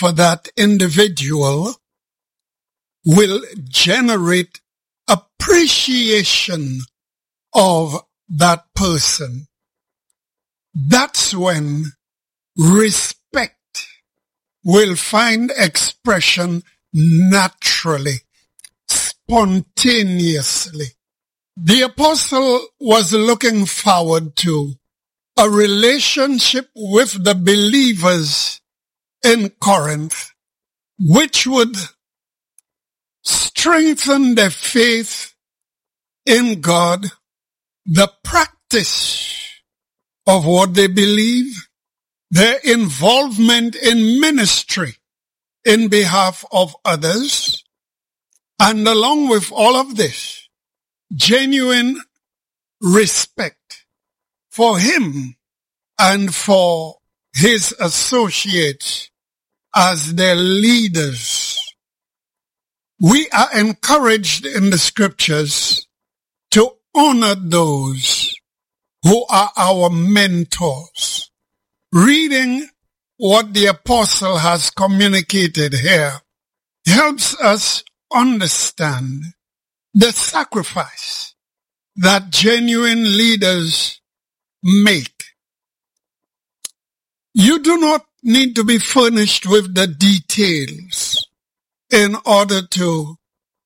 for that individual will generate appreciation of that person. That's when respect will find expression naturally, spontaneously. The apostle was looking forward to a relationship with the believers in Corinth, which would strengthen their faith in God, the practice of what they believe, their involvement in ministry in behalf of others, and along with all of this, genuine respect for him and for his associates as their leaders. We are encouraged in the scriptures to honor those who are our mentors. Reading what the apostle has communicated here helps us understand the sacrifice that genuine leaders make. You do not need to be furnished with the details in order to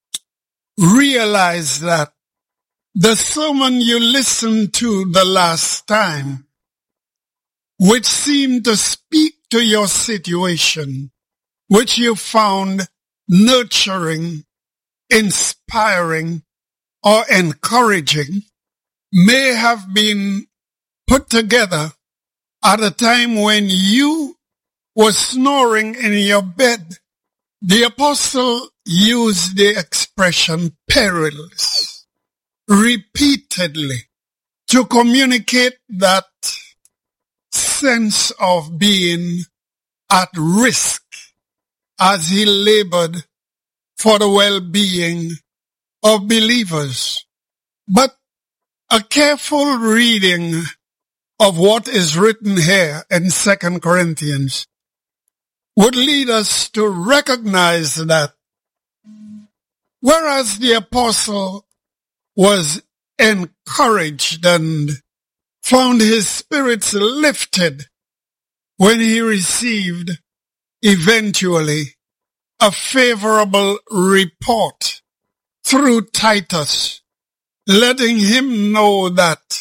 realize that the sermon you listened to the last time, which seemed to speak to your situation, which you found nurturing, inspiring, or encouraging, may have been put together at a time when you were snoring in your bed. The apostle used the expression perilous repeatedly to communicate that sense of being at risk as he labored for the well-being of believers. But a careful reading of what is written here in 2 Corinthians would lead us to recognize that whereas the apostle was encouraged and found his spirits lifted when he received eventually a favorable report through Titus, letting him know that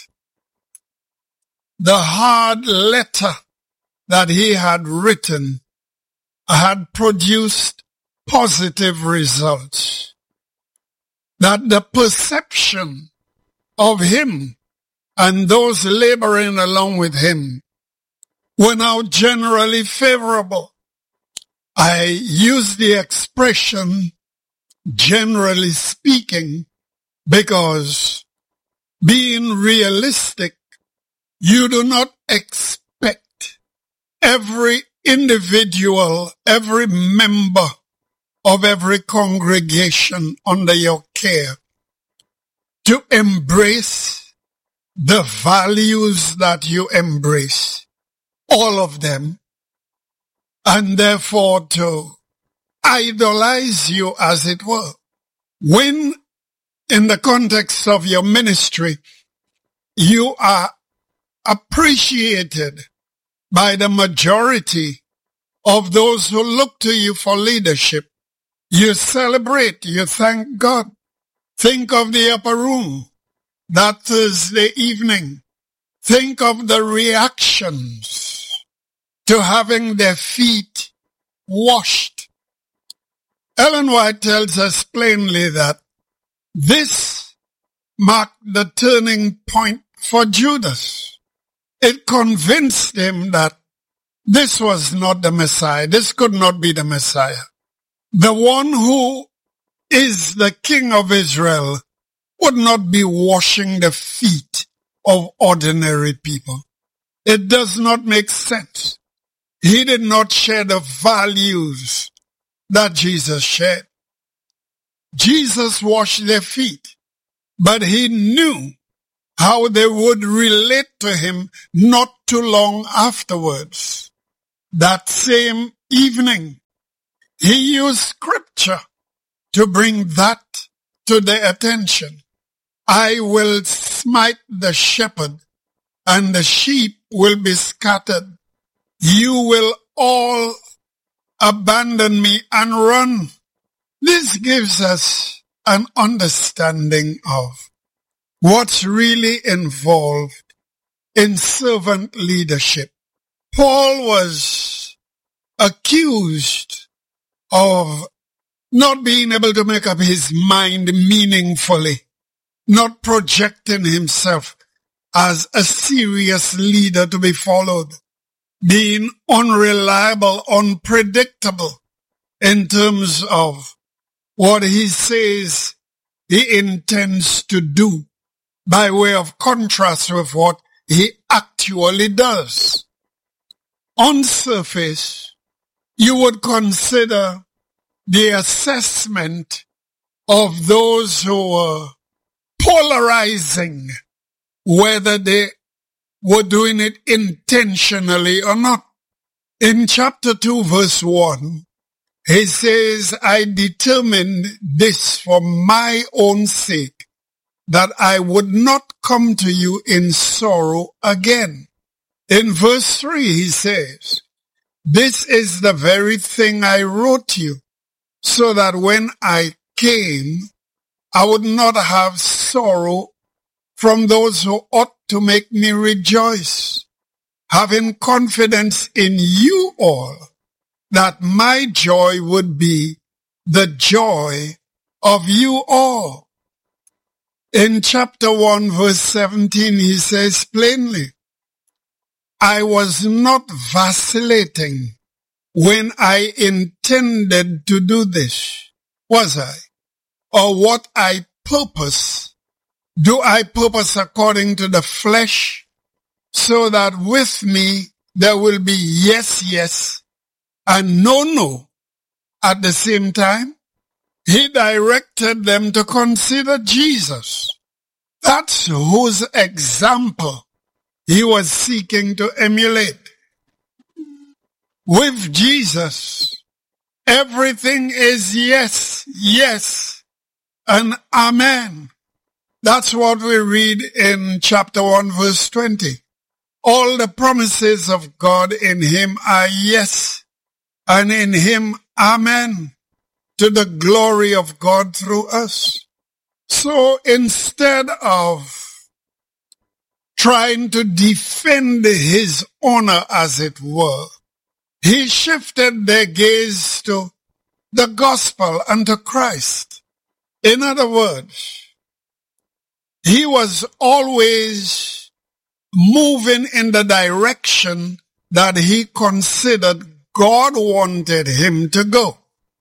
the hard letter that he had written had produced positive results, that the perception of him and those laboring along with him were now generally favorable. I use the expression generally speaking because, being realistic, you do not expect every individual, every member of every congregation under your care to embrace the values that you embrace, all of them, and therefore to idolize you, as it were. When, in the context of your ministry, you are appreciated by the majority of those who look to you for leadership, you celebrate, you thank God. Think of the upper room that Thursday evening. Think of the reactions to having their feet washed. Ellen White tells us plainly that this marked the turning point for Judas. It convinced him that this was not the Messiah. This could not be the Messiah. The one who is the King of Israel would not be washing the feet of ordinary people. It does not make sense. He did not share the values that Jesus shared. Jesus washed their feet, but he knew how they would relate to him not too long afterwards. That same evening, He used scripture to bring that to their attention. I will smite the shepherd, and the sheep will be scattered. You will all abandon me and run. This gives us an understanding of what's really involved in servant leadership. Paul was accused of not being able to make up his mind meaningfully, not projecting himself as a serious leader to be followed, being unreliable, unpredictable in terms of what he says he intends to do, by way of contrast with what he actually does. On surface, you would consider the assessment of those who were polarizing, whether they were doing it intentionally or not. In chapter 2, verse 1, he says, I determined this for my own sake, that I would not come to you in sorrow again. In verse 3, he says, this is the very thing I wrote you, so that when I came, I would not have sorrow from those who ought to make me rejoice, having confidence in you all, that my joy would be the joy of you all. In chapter 1, verse 17, he says plainly, I was not vacillating when I intended to do this, was I? Or what I purpose, do I purpose according to the flesh, so that with me there will be yes, yes, and no, no at the same time? He directed them to consider Jesus. That's whose example he was seeking to emulate. With Jesus, everything is yes, yes, and amen. That's what we read in chapter 1, verse 20. All the promises of God in him are yes, and in him amen, to the glory of God through us. So instead of trying to defend his honor, as it were, he shifted their gaze to the gospel and to Christ. In other words, he was always moving in the direction that he considered God wanted him to go.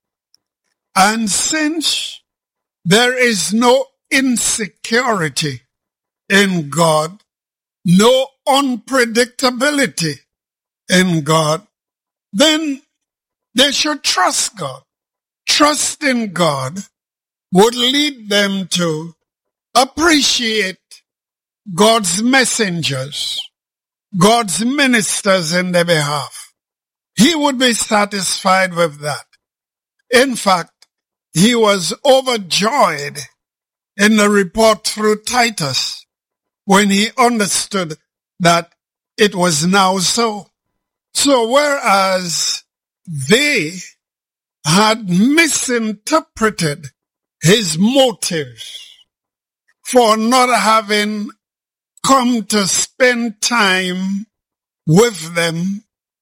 And since there is no insecurity in God, no unpredictability in God, then they should trust God. Trust in God would lead them to appreciate God's messengers, God's ministers in their behalf. He would be satisfied with that. In fact, he was overjoyed in the report through Titus when he understood that it was now so. So whereas they had misinterpreted his motives for not having come to spend time with them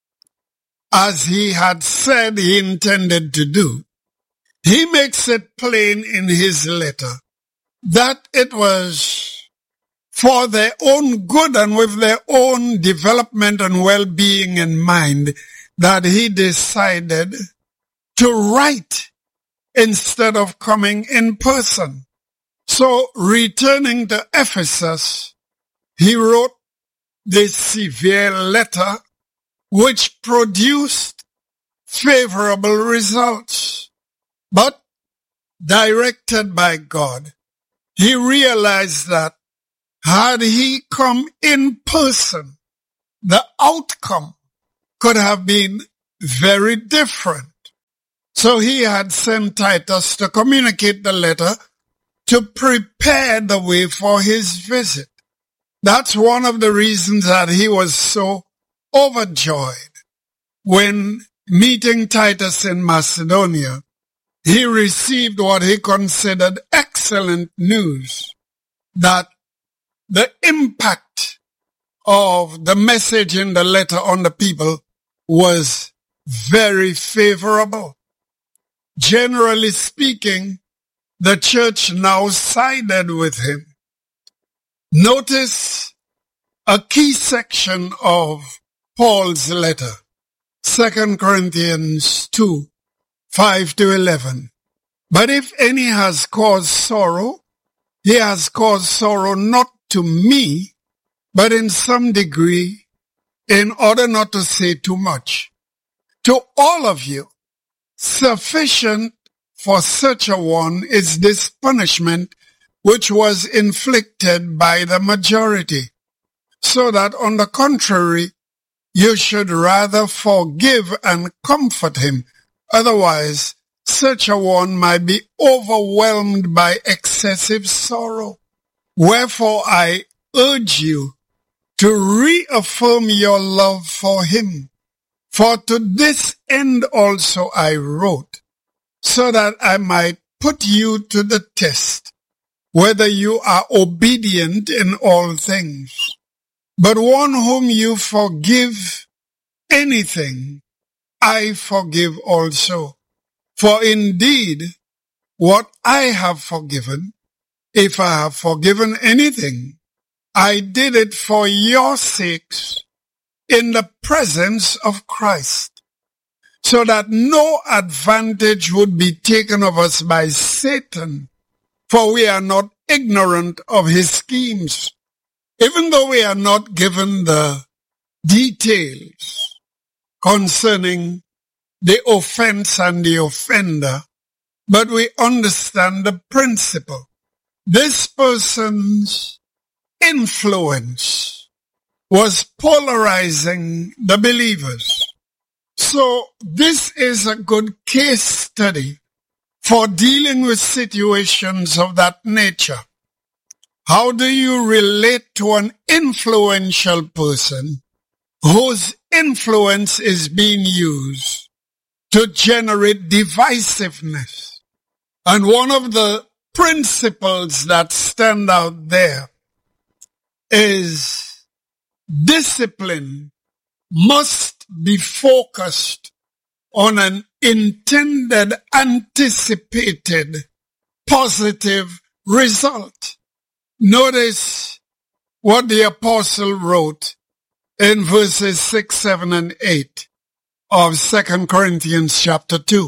as he had said he intended to do, he makes it plain in his letter that it was for their own good and with their own development and well-being in mind that he decided to write instead of coming in person. So returning to Ephesus, he wrote this severe letter which produced favorable results. But directed by God, he realized that had he come in person, the outcome could have been very different. So he had sent Titus to communicate the letter to prepare the way for his visit. That's one of the reasons that he was so overjoyed when meeting Titus in Macedonia. He received what he considered excellent news, that the impact of the message in the letter on the people was very favorable. Generally speaking, the church now sided with him. Notice a key section of Paul's letter, 2 Corinthians 2, 5 to 11. But if any has caused sorrow, he has caused sorrow not to me, but in some degree, in order not to say too much. To all of you, sufficient for such a one is this punishment which was inflicted by the majority, so that on the contrary, you should rather forgive and comfort him. Otherwise, such a one might be overwhelmed by excessive sorrow. Wherefore I urge you to reaffirm your love for him. For to this end also I wrote, so that I might put you to the test, whether you are obedient in all things. But one whom you forgive anything, I forgive also. For indeed, what I have forgiven, if I have forgiven anything, I did it for your sakes in the presence of Christ, so that no advantage would be taken of us by Satan, for we are not ignorant of his schemes, even though we are not given the details concerning the offense and the offender, but we understand the principle. This person's influence was polarizing the believers. So this is a good case study for dealing with situations of that nature. How do you relate to an influential person whose influence is being used to generate divisiveness? And one of the principles that stand out there is discipline must be focused on an intended, anticipated, positive result. Notice what the apostle wrote in verses 6, 7, and 8 of 2 Corinthians chapter 2.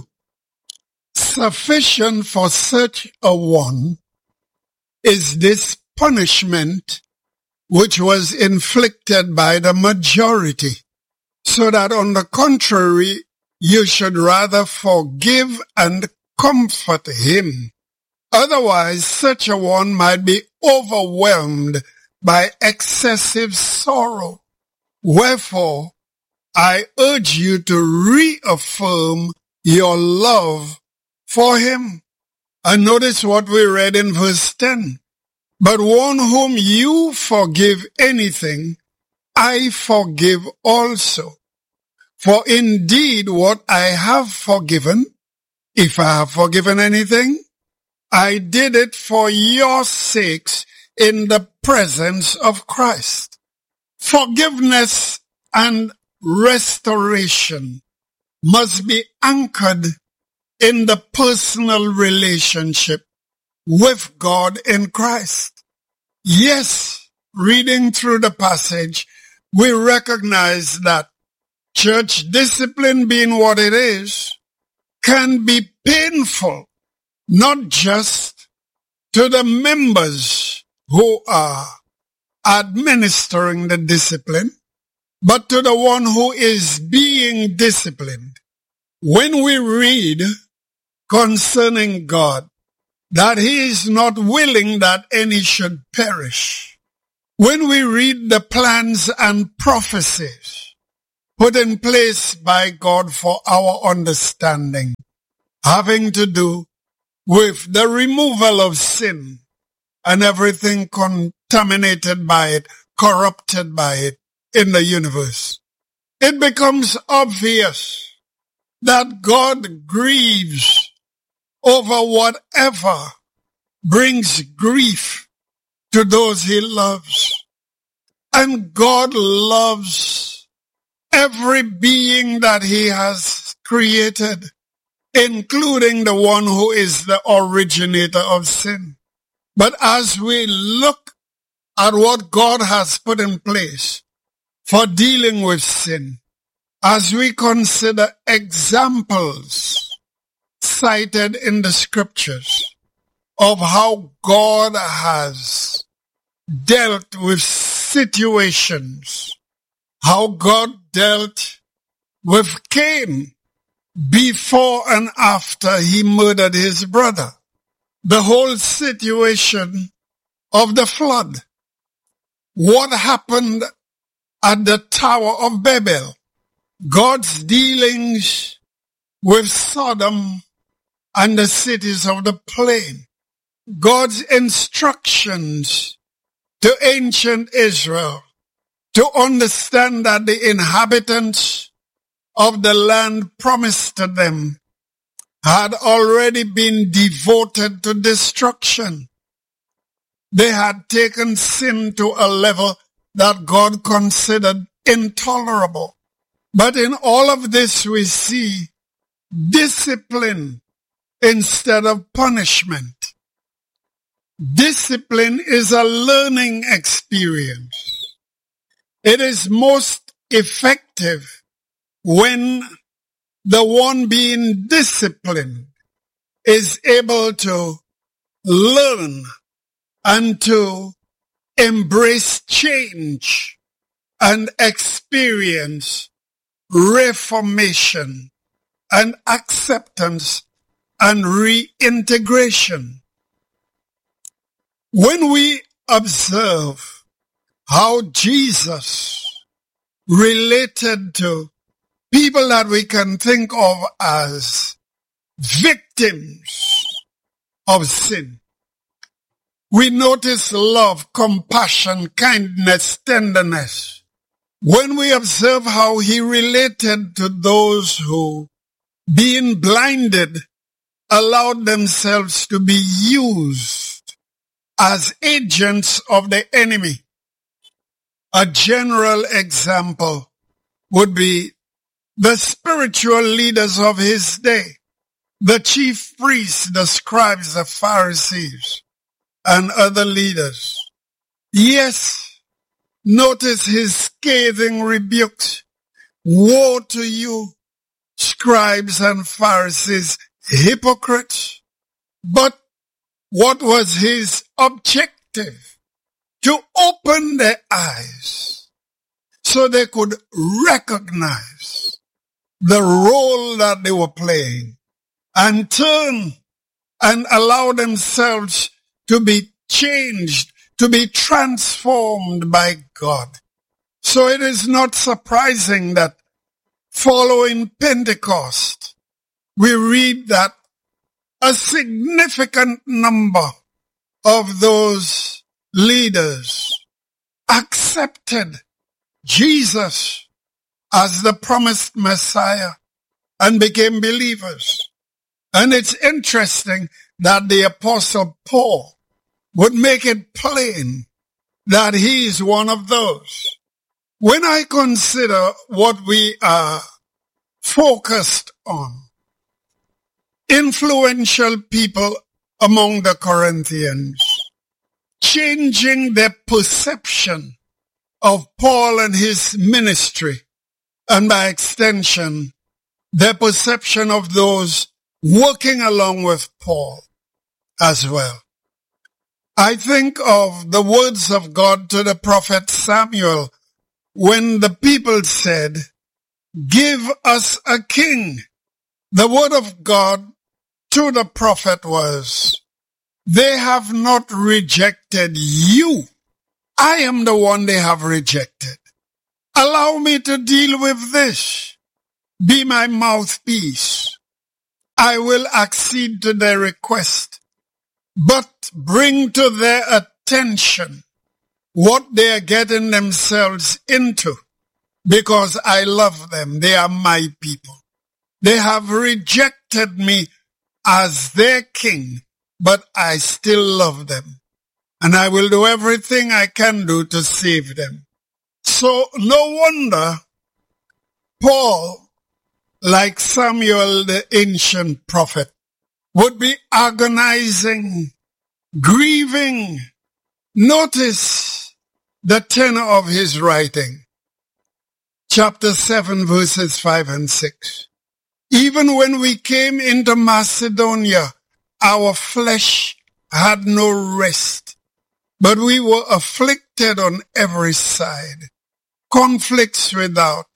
Sufficient for such a one is this punishment which was inflicted by the majority, so that on the contrary, you should rather forgive and comfort him. Otherwise, such a one might be overwhelmed by excessive sorrow. Wherefore, I urge you to reaffirm your love for him. And notice what we read in verse 10. But one whom you forgive anything, I forgive also. For indeed what I have forgiven, if I have forgiven anything, I did it for your sakes in the presence of Christ. Forgiveness and restoration must be anchored in the personal relationship with God in Christ. Yes, reading through the passage, we recognize that church discipline, being what it is, can be painful, not just to the members who are administering the discipline, but to the one who is being disciplined. When we read concerning God, that he is not willing that any should perish. When we read the plans and prophecies put in place by God for our understanding, having to do with the removal of sin and everything contaminated by it, corrupted by it in the universe. It becomes obvious that God grieves over whatever brings grief to those he loves. And God loves every being that he has created, including the one who is the originator of sin. But as we look at what God has put in place for dealing with sin, as we consider examples cited in the scriptures of how God has dealt with situations, how God dealt with Cain before and after he murdered his brother, the whole situation of the flood, what happened at the Tower of Babel, God's dealings with Sodom and the cities of the plain, God's instructions to ancient Israel to understand that the inhabitants of the land promised to them had already been devoted to destruction. They had taken sin to a level that God considered intolerable. But in all of this we see discipline instead of punishment. Discipline is a learning experience. It is most effective when the one being disciplined is able to learn and to embrace change and experience reformation and acceptance and reintegration. When we observe how Jesus related to people that we can think of as victims of sin, we notice love, compassion, kindness, tenderness. When we observe how he related to those who, being blinded, allowed themselves to be used as agents of the enemy. A general example would be the spiritual leaders of his day, the chief priests, the scribes, the Pharisees, and other leaders. Yes, notice his scathing rebukes. Woe to you, scribes and Pharisees, hypocrites! But what was his objective? To open their eyes so they could recognize the role that they were playing and turn and allow themselves to be changed, to be transformed by God. So it is not surprising that following Pentecost, we read that a significant number of those leaders accepted Jesus as the promised Messiah and became believers. And it's interesting that the Apostle Paul would make it plain that he is one of those. When I consider what we are focused on, influential people among the Corinthians, changing their perception of Paul and his ministry, and by extension, their perception of those working along with Paul as well. I think of the words of God to the prophet Samuel when the people said, "Give us a king." The word of God to the prophet was, "They have not rejected you. I am the one they have rejected. Allow me to deal with this. Be my mouthpiece." I will accede to their request, but bring to their attention what they are getting themselves into, because I love them. They are my people. They have rejected me as their king, but I still love them. And I will do everything I can do to save them. So no wonder Paul, like Samuel the ancient prophet, would be agonizing, grieving. Notice the tenor of his writing. Chapter 7, verses 5 and 6. Even when we came into Macedonia, our flesh had no rest, but we were afflicted on every side, conflicts without,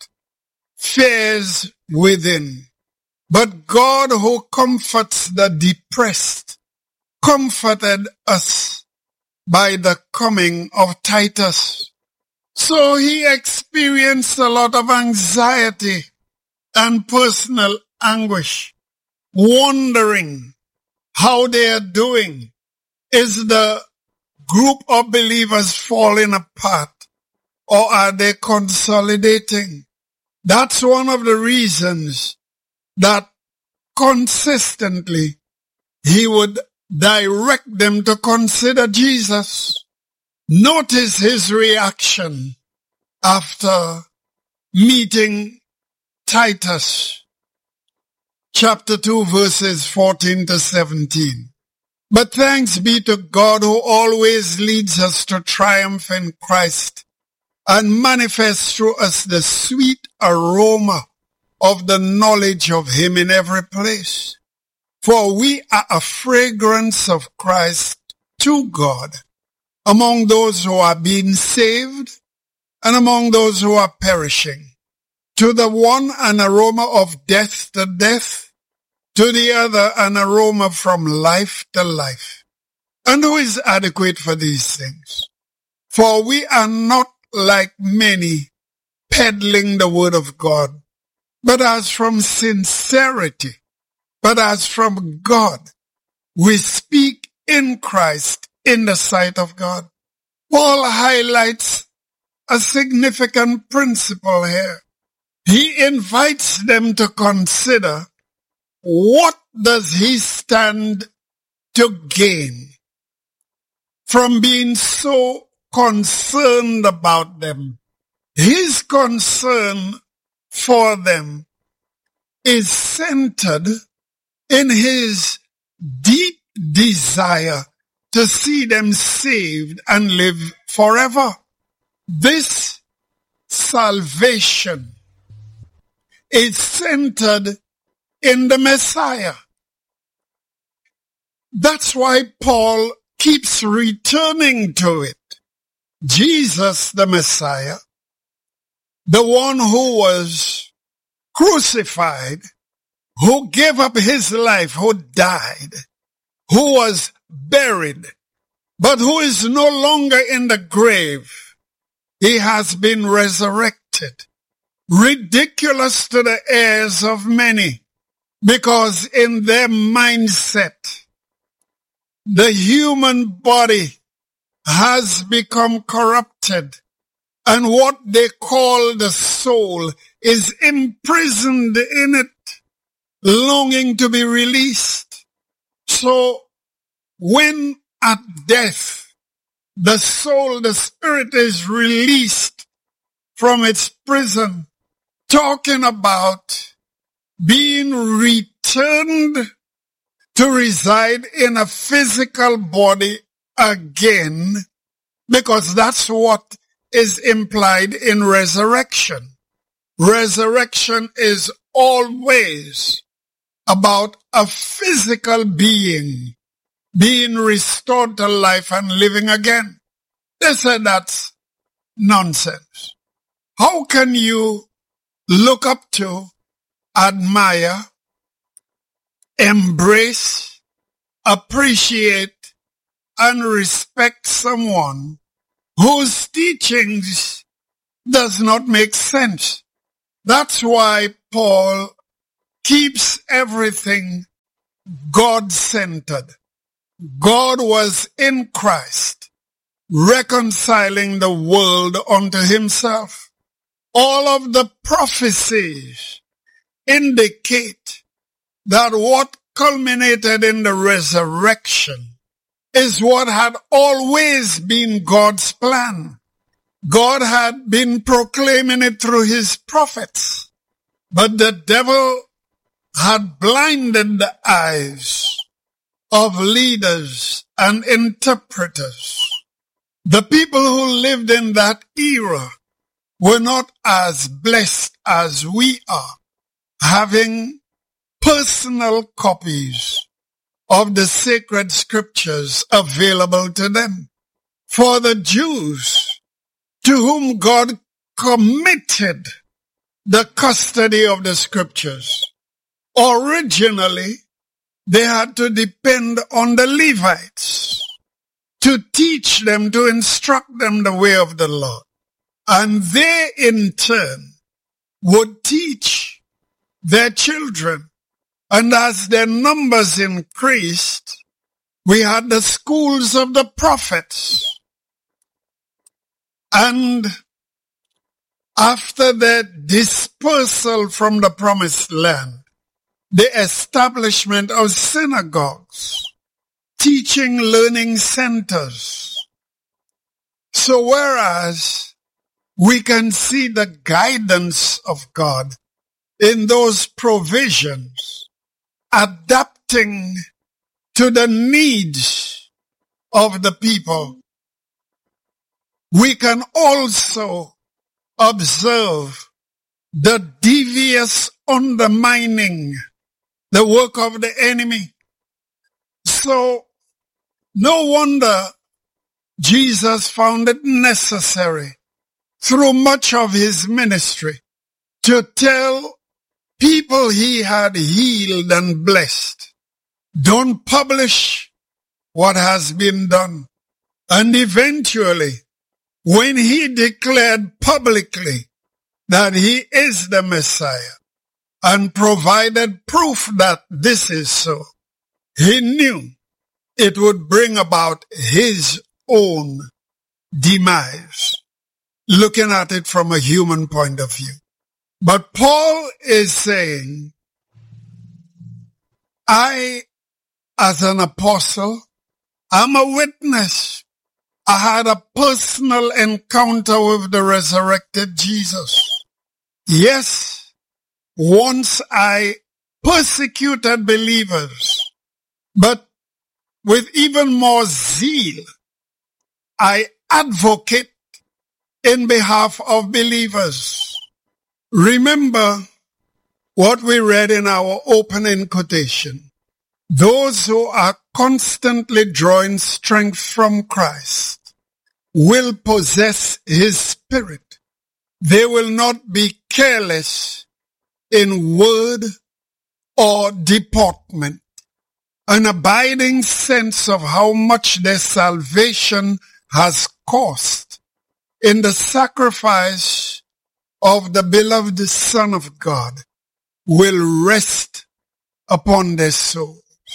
fears within. But God, who comforts the depressed, comforted us by the coming of Titus. So he experienced a lot of anxiety and personal anguish, wondering how they are doing. Is the group of believers falling apart, or are they consolidating? That's one of the reasons that consistently he would direct them to consider Jesus. Notice his reaction after meeting Titus, chapter 2, verses 14 to 17. But thanks be to God who always leads us to triumph in Christ and manifests through us the sweet aroma of the knowledge of him in every place. For we are a fragrance of Christ to God among those who are being saved and among those who are perishing. To the one an aroma of death to death, to the other an aroma from life to life. And who is adequate for these things? For we are not like many peddling the word of God, but as from sincerity, but as from God, we speak in Christ in the sight of God. Paul highlights a significant principle here. He invites them to consider, what does he stand to gain from being so concerned about them? His concern for them is centered in his deep desire to see them saved and live forever. This salvation is centered in the Messiah. That's why Paul keeps returning to it. Jesus, the Messiah, the one who was crucified, who gave up his life, who died, who was buried, but who is no longer in the grave. He has been resurrected. Ridiculous to the ears of many, because in their mindset, the human body has become corrupted, and what they call the soul is imprisoned in it, longing to be released. So when at death, the soul, the spirit is released from its prison, talking about being returned to reside in a physical body again, because that's what is implied in resurrection. Resurrection is always about a physical being being restored to life and living again. They said that's nonsense. How can you look up to, admire, embrace, appreciate, and respect someone whose teachings does not make sense? That's why Paul keeps everything God-centered. God was in Christ, reconciling the world unto himself. All of the prophecies indicate that what culminated in the resurrection is what had always been God's plan. God had been proclaiming it through his prophets, but the devil had blinded the eyes of leaders and interpreters. The people who lived in that era were not as blessed as we are, having personal copies of the sacred scriptures available to them. For the Jews, to whom God committed the custody of the scriptures, originally they had to depend on the Levites to teach them, to instruct them the way of the Lord. And they in turn would teach their children. And as their numbers increased, we had the schools of the prophets. And after their dispersal from the promised land, the establishment of synagogues, teaching, learning centers. So whereas we can see the guidance of God in those provisions, adapting to the needs of the people, we can also observe the devious undermining the work of the enemy. So no wonder Jesus found it necessary through much of his ministry to tell people he had healed and blessed, don't publish what has been done. And eventually, when he declared publicly that he is the Messiah and provided proof that this is so, he knew it would bring about his own demise, looking at it from a human point of view. But Paul is saying, I, as an apostle, am a witness. I had a personal encounter with the resurrected Jesus. Yes, once I persecuted believers, but with even more zeal, I advocate in behalf of believers. Remember what we read in our opening quotation. Those who are constantly drawing strength from Christ will possess his spirit. They will not be careless in word or deportment. An abiding sense of how much their salvation has cost in the sacrifice of the beloved Son of God will rest upon their souls.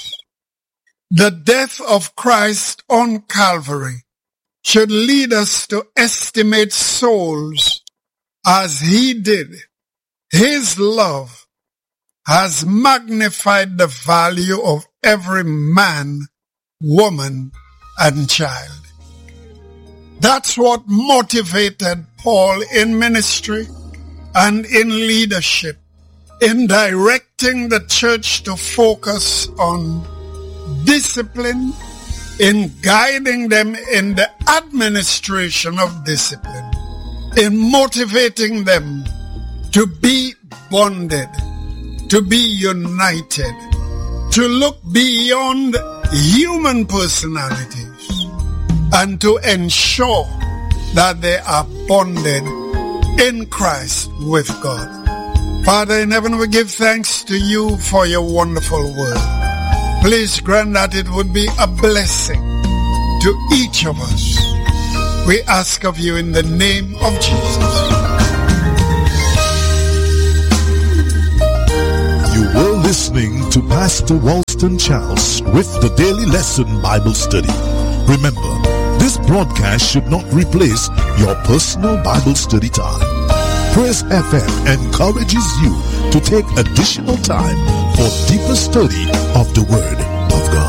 The death of Christ on Calvary should lead us to estimate souls as he did. His love has magnified the value of every man, woman, and child. That's what motivated Paul in ministry and in leadership, in directing the church to focus on discipline, in guiding them in the administration of discipline, in motivating them to be bonded, to be united, to look beyond human personalities, and to ensure that they are bonded in Christ with God. Father in heaven, we give thanks to you for your wonderful word. Please grant that it would be a blessing to each of us. We ask of you in the name of Jesus. You were listening to Pastor Walter Preston Charles with the Daily Lesson Bible Study. Remember, this broadcast should not replace your personal Bible study time. Praise FM encourages you to take additional time for deeper study of the Word of God.